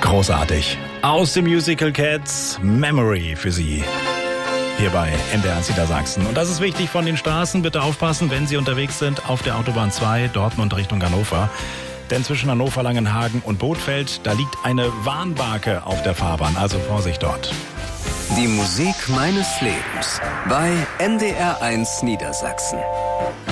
Großartig. Aus dem Musical Cats, Memory für Sie. Hier bei NDR Niedersachsen. Und das ist wichtig von den Straßen. Bitte aufpassen, wenn Sie unterwegs sind auf der Autobahn 2, Dortmund Richtung Hannover. Denn zwischen Hannover, Langenhagen und Bothfeld, da liegt eine Warnbarke auf der Fahrbahn. Also Vorsicht dort. Die Musik meines Lebens bei NDR1 Niedersachsen.